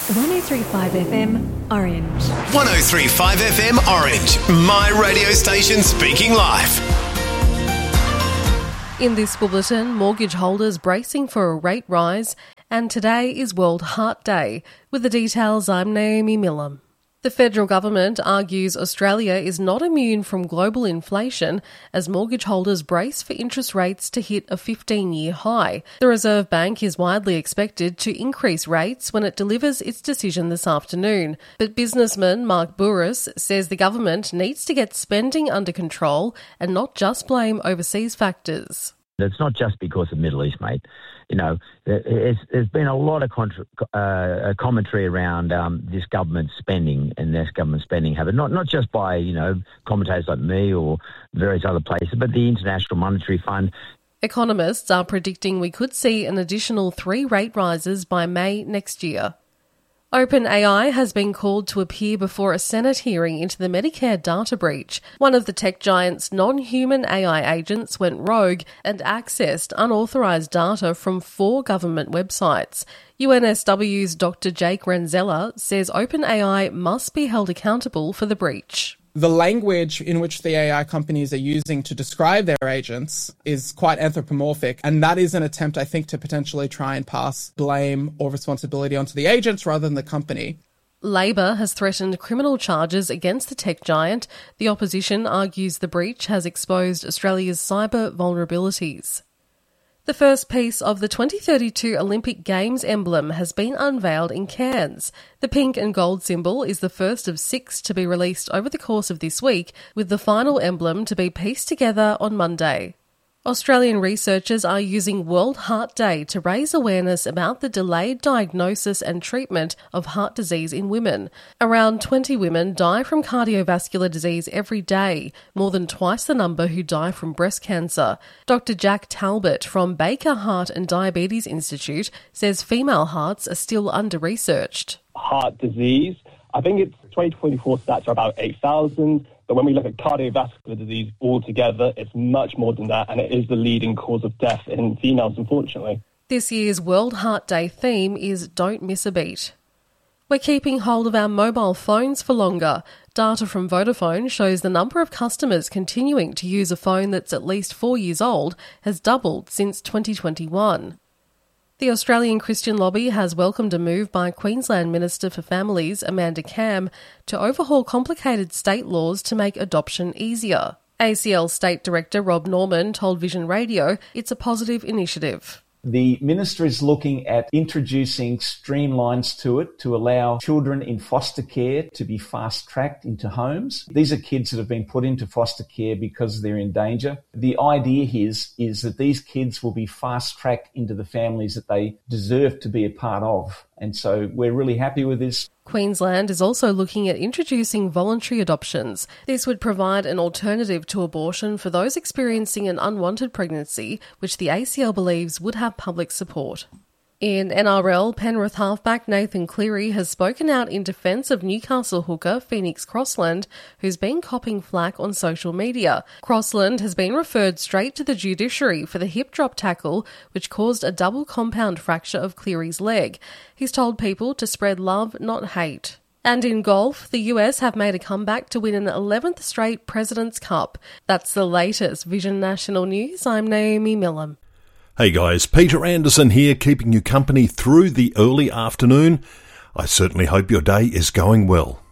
103.5 FM Orange. 103.5 FM Orange, my radio station speaking live. In this bulletin, mortgage holders bracing for a rate rise, and today is World Heart Day. With the details, I'm Naomi Millam. The federal government argues Australia is not immune from global inflation as mortgage holders brace for interest rates to hit a 15-year high. The Reserve Bank is widely expected to increase rates when it delivers its decision this afternoon. But businessman Mark Bouris says the government needs to get spending under control and not just blame overseas factors. It's not just because of the Middle East, mate. You know, there's been a lot of commentary around this government spending and this government spending habit, not just by, you know, commentators like me or various other places, but the International Monetary Fund. Economists are predicting we could see an additional 3 rate rises by May next year. OpenAI has been called to appear before a Senate hearing into the Medicare data breach. One of the tech giant's non-human AI agents went rogue and accessed unauthorised data from 4 government websites. UNSW's Dr. Jake Renzella says OpenAI must be held accountable for the breach. The language in which the AI companies are using to describe their agents is quite anthropomorphic, and that is an attempt, I think, to potentially try and pass blame or responsibility onto the agents rather than the company. Labor has threatened criminal charges against the tech giant. The opposition argues the breach has exposed Australia's cyber vulnerabilities. The first piece of the 2032 Olympic Games emblem has been unveiled in Cairns. The pink and gold symbol is the first of 6 to be released over the course of this week, with the final emblem to be pieced together on Monday. Australian researchers are using World Heart Day to raise awareness about the delayed diagnosis and treatment of heart disease in women. Around 20 women die from cardiovascular disease every day, more than twice the number who die from breast cancer. Dr. Jack Talbot from Baker Heart and Diabetes Institute says female hearts are still under-researched. Heart disease, I think it's 2024 stats are about 8,000. But when we look at cardiovascular disease altogether, it's much more than that, and it is the leading cause of death in females, unfortunately. This year's World Heart Day theme is Don't Miss a Beat. We're keeping hold of our mobile phones for longer. Data from Vodafone shows the number of customers continuing to use a phone that's at least 4 years old has doubled since 2021. The Australian Christian Lobby has welcomed a move by Queensland Minister for Families, Amanda Cam, to overhaul complicated state laws to make adoption easier. ACL State Director Rob Norman told Vision Radio it's a positive initiative. The Minister is looking at introducing streamlines to it to allow children in foster care to be fast-tracked into homes. These are kids that have been put into foster care because they're in danger. The idea is that these kids will be fast-tracked into the families that they deserve to be a part of. And so we're really happy with this. Queensland is also looking at introducing voluntary adoptions. This would provide an alternative to abortion for those experiencing an unwanted pregnancy, which the ACL believes would have public support. In NRL, Penrith halfback Nathan Cleary has spoken out in defence of Newcastle hooker Phoenix Crossland, who's been copping flack on social media. Crossland has been referred straight to the judiciary for the hip drop tackle, which caused a double compound fracture of Cleary's leg. He's told people to spread love, not hate. And in golf, the US have made a comeback to win an 11th straight President's Cup. That's the latest Vision National News. I'm Naomi Millam. Hey guys, Peter Anderson here, keeping you company through the early afternoon. I certainly hope your day is going well.